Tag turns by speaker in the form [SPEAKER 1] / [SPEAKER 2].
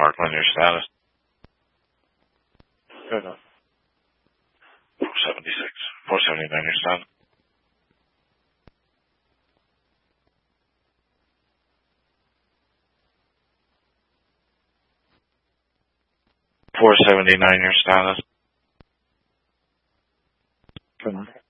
[SPEAKER 1] Markland, your status.
[SPEAKER 2] Good enough.
[SPEAKER 1] 476. 479, your status. .479, your status.
[SPEAKER 2] Good enough.